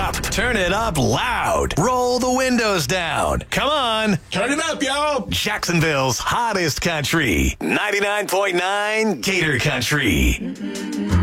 up. Turn it up loud. Roll the windows down. Come on. Turn it up, y'all. Jacksonville's hottest country. 99.9 Gator Country.